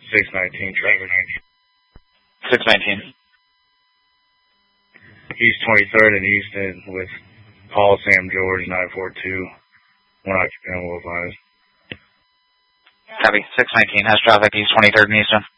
619 traffic. 619. East 23rd and Easton with Paul Sam George 942. One occupant will advise. Copy. 619 has traffic East 23rd and Easton.